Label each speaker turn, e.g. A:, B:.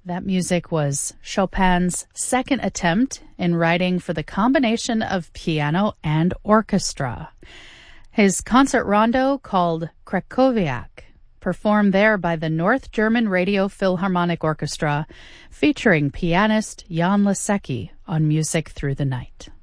A: That music was Chopin's second attempt in writing for the combination of piano and orchestra. His concert rondo, called Krakowiak, performed there by the North German Radio Philharmonic Orchestra, featuring pianist Jan Lesecki on Music Through the Night.